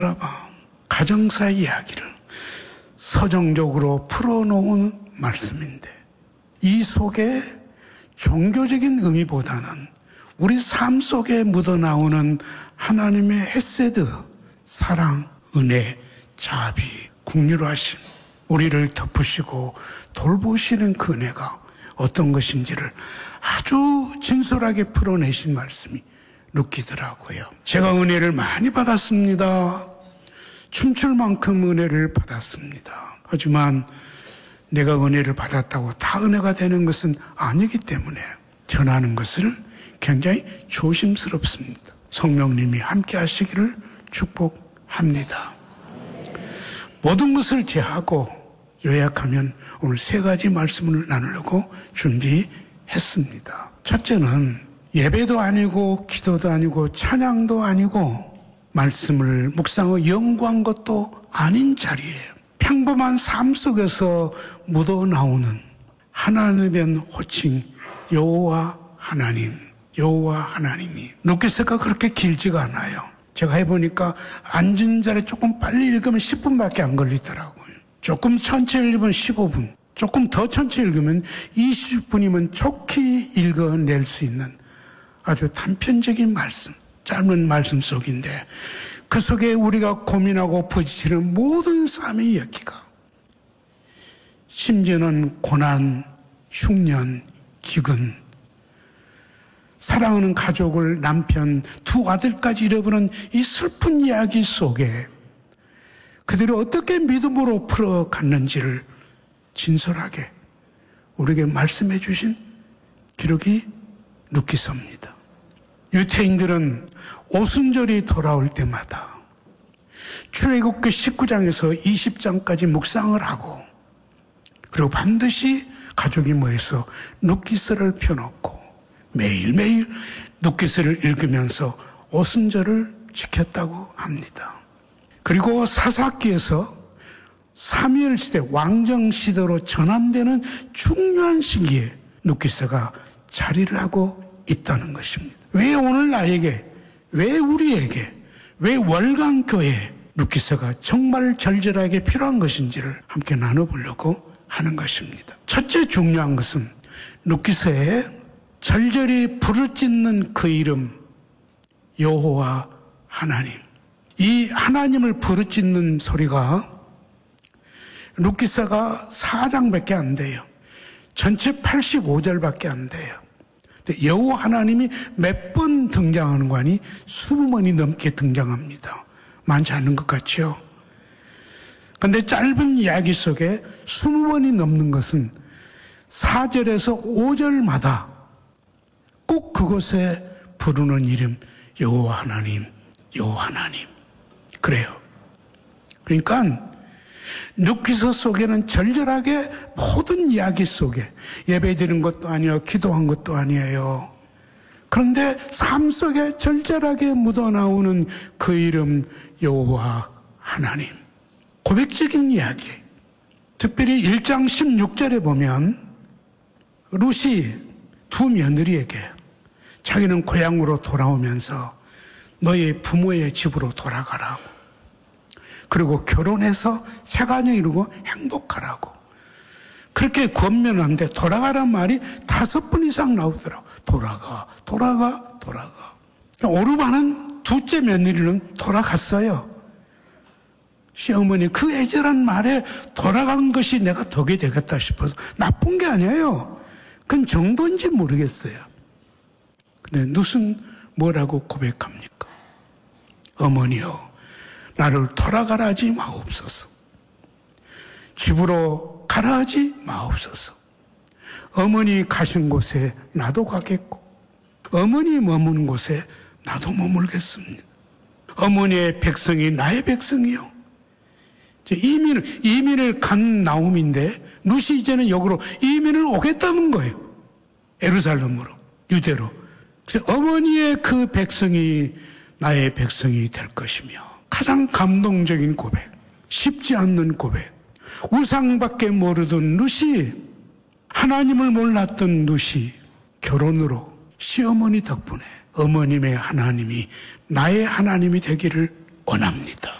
가정사의 이야기를 서정적으로 풀어놓은 말씀인데, 이 속에 종교적인 의미보다는 우리 삶 속에 묻어나오는 하나님의 헤세드, 사랑, 은혜, 자비, 긍휼하심, 우리를 덮으시고 돌보시는 그 은혜가 어떤 것인지를 아주 진솔하게 풀어내신 말씀이 느끼더라고요. 제가 은혜를 많이 받았습니다. 춤출 만큼 은혜를 받았습니다. 하지만 내가 은혜를 받았다고 다 은혜가 되는 것은 아니기 때문에 전하는 것을 굉장히 조심스럽습니다. 성령님이 함께 하시기를 축복합니다. 모든 것을 제하고 요약하면 오늘 세 가지 말씀을 나누려고 준비했습니다. 첫째는 예배도 아니고 기도도 아니고 찬양도 아니고 말씀을 묵상하고 연구한 것도 아닌 자리에 평범한 삶 속에서 묻어나오는 하나님의 호칭 여호와 하나님, 여호와 하나님이 눕기세가 그렇게 길지가 않아요. 제가 해보니까 앉은 자리에 조금 빨리 읽으면 10분밖에 안 걸리더라고요. 조금 천천히 읽으면 15분, 조금 더 천천히 읽으면 20분이면 좋게 읽어낼 수 있는 아주 단편적인 말씀, 짧은 말씀 속인데 그 속에 우리가 고민하고 부딪히는 모든 삶의 이야기가, 심지어는 고난, 흉년, 기근, 사랑하는 가족을, 남편, 두 아들까지 잃어버린 이 슬픈 이야기 속에 그들이 어떻게 믿음으로 풀어갔는지를 진솔하게 우리에게 말씀해 주신 기록이 눕기서입니다. 유태인들은 오순절이 돌아올 때마다 출애굽기 19장에서 20장까지 묵상을 하고, 그리고 반드시 가족이 모여서 눕기서를 펴놓고 매일매일 눕기서를 읽으면서 오순절을 지켰다고 합니다. 그리고 사사기에서 사무엘 시대, 왕정 시대로 전환되는 중요한 시기에 눕기서가 자리를 하고 있다는 것입니다. 왜 오늘 나에게, 왜 우리에게, 왜 월강교회에 눕기서가 정말 절절하게 필요한 것인지를 함께 나눠보려고 하는 것입니다. 첫째 중요한 것은 눕기서에 절절히 부르짖는 그 이름 여호와 하나님, 이 하나님을 부르짖는 소리가 룻기서가 4장밖에 안 돼요. 전체 85절밖에 안 돼요. 여호와 하나님이 몇 번 등장하는 거 아니 20번이 넘게 등장합니다. 많지 않은 것 같죠? 그런데 짧은 이야기 속에 20번이 넘는 것은 4절에서 5절마다 꼭 그곳에 부르는 이름 여호와 하나님, 여호와 하나님. 그래요. 그러니까 룻기서 속에는 절절하게 모든 이야기 속에 예배드린 것도 아니에요, 기도한 것도 아니에요. 그런데 삶 속에 절절하게 묻어나오는 그 이름 여호와 하나님. 고백적인 이야기. 특별히 1장 16절에 보면 룻이 두 며느리에게 자기는 고향으로 돌아오면서 너의 부모의 집으로 돌아가라고, 그리고 결혼해서 새가정 이루고 행복하라고 그렇게 권면하는데 돌아가란 말이 5번 이상 나오더라고. 돌아가, 돌아가, 돌아가. 오르반은 둘째 며느리는 돌아갔어요. 시어머니 그 애절한 말에 돌아간 것이 내가 덕이 되겠다 싶어서, 나쁜 게 아니에요. 그건 정도인지 모르겠어요. 근데 룻은 뭐라고 고백합니까? 어머니여, 나를 돌아가라 하지 마옵소서. 집으로 가라 하지 마옵소서. 어머니 가신 곳에 나도 가겠고, 어머니 머무는 곳에 나도 머물겠습니다. 어머니의 백성이 나의 백성이요. 이민을 간 나옴인데 룻이 이제는 여기로 이민을 오겠다는 거예요. 예루살렘으로, 유대로. 그래서 어머니의 그 백성이 나의 백성이 될 것이며, 가장 감동적인 고백, 쉽지 않는 고백. 우상밖에 모르던 룻이, 하나님을 몰랐던 룻이 결혼으로 시어머니 덕분에 어머님의 하나님이 나의 하나님이 되기를 원합니다.